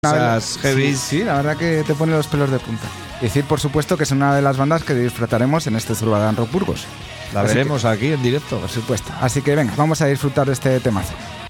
Esas heavies. Sí, la verdad que te pone los pelos de punta. Y decir, por supuesto, que es una de las bandas que disfrutaremos en este Zurbarán Rock Burgos. La veremos aquí en directo. Por supuesto. Así que venga, vamos a disfrutar de este temazo.